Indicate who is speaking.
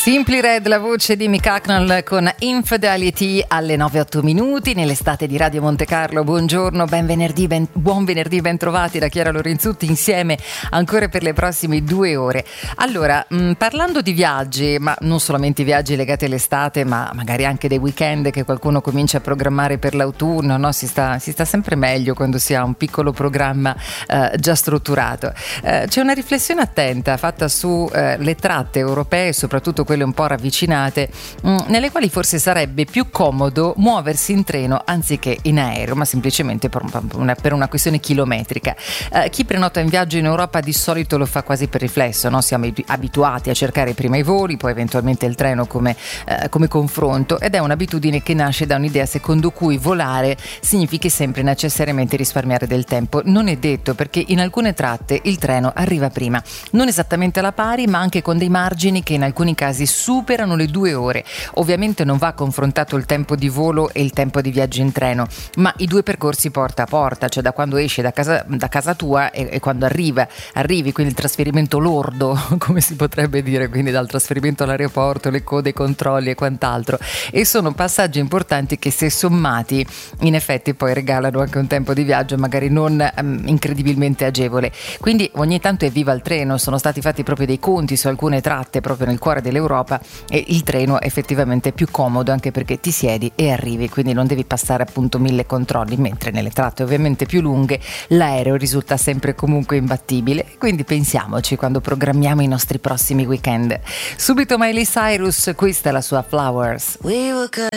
Speaker 1: Simply Red, la voce di Mick Hucknall con Infidelity alle 9:08 nell'estate di Radio Monte Carlo. Buongiorno, buon venerdì, ben trovati da Chiara Lorenzutti insieme ancora per le prossime 2 ore. Allora, parlando di viaggi, ma non solamente viaggi legati all'estate, ma magari anche dei weekend che qualcuno comincia a programmare per l'autunno, no? Si sta sempre meglio quando si ha un piccolo programma già strutturato. C'è una riflessione attenta fatta su le tratte europee, soprattutto quelle un po' ravvicinate, nelle quali forse sarebbe più comodo muoversi in treno anziché in aereo, ma semplicemente per una questione chilometrica. Chi prenota in viaggio in Europa di solito lo fa quasi per riflesso, no? Siamo abituati a cercare prima i voli, poi eventualmente il treno come confronto, ed è un'abitudine che nasce da un'idea secondo cui volare significhi sempre necessariamente risparmiare del tempo. Non è detto, perché in alcune tratte il treno arriva prima, non esattamente alla pari, ma anche con dei margini che in alcuni casi superano le 2 ore. Ovviamente non va confrontato il tempo di volo e il tempo di viaggio in treno, ma i 2 percorsi porta a porta, cioè da quando esci da casa tua e quando arrivi, quindi il trasferimento lordo, come si potrebbe dire, quindi dal trasferimento all'aeroporto, le code, i controlli e quant'altro, e sono passaggi importanti che, se sommati, in effetti poi regalano anche un tempo di viaggio magari non incredibilmente agevole. Quindi ogni tanto evviva il treno, sono stati fatti proprio dei conti su alcune tratte proprio nel cuore dell'Europa, e il treno è effettivamente più comodo, anche perché ti siedi e arrivi, quindi non devi passare appunto 1000 controlli, mentre nelle tratte ovviamente più lunghe l'aereo risulta sempre comunque imbattibile. Quindi pensiamoci quando programmiamo i nostri prossimi weekend. Subito Miley Cyrus, questa è la sua Flowers.